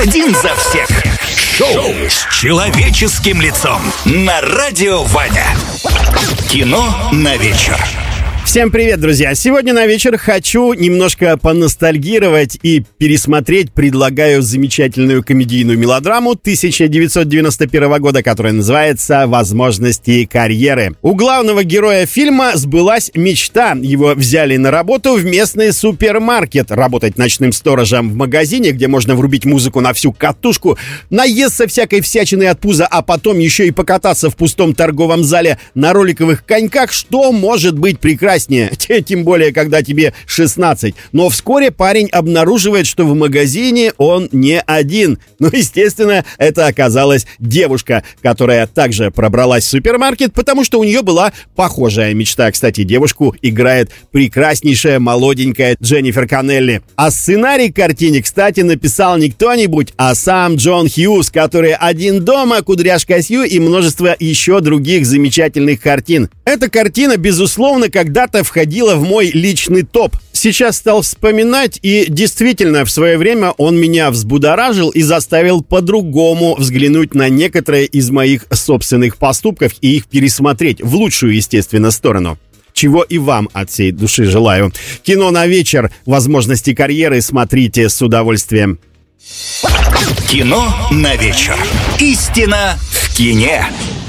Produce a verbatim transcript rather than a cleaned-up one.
Один за всех. Шоу с человеческим лицом на Радио Ваня. Кино на вечер. Всем привет, друзья! Сегодня на вечер хочу немножко поностальгировать и пересмотреть. Предлагаю замечательную комедийную мелодраму тысяча девятьсот девяносто первого года, которая называется «Возможности карьеры». У главного героя фильма сбылась мечта. Его взяли на работу в местный супермаркет. Работать ночным сторожем в магазине, где можно врубить музыку на всю катушку, наесться всякой всячины от пуза, а потом еще и покататься в пустом торговом зале на роликовых коньках. Что может быть прекраснее? Тем более, когда тебе шестнадцать. Но вскоре парень обнаруживает, что в магазине он не один. Ну, естественно, это оказалась девушка, которая также пробралась в супермаркет, потому что у нее была похожая мечта. Кстати, девушку играет прекраснейшая молоденькая Дженнифер Коннелли. А сценарий к картине, кстати, написал не кто-нибудь, а сам Джон Хьюз, который «Один дома», «Кудряшка Сью» и множество еще других замечательных картин. Эта картина, безусловно, когда-то входила в мой личный топ. Сейчас стал вспоминать, и действительно, в свое время он меня взбудоражил и заставил по-другому взглянуть на некоторые из моих собственных поступков и их пересмотреть в лучшую, естественно, сторону. Чего и вам от всей души желаю. Кино на вечер. Возможности карьеры смотрите с удовольствием. Кино на вечер. Истина в кине.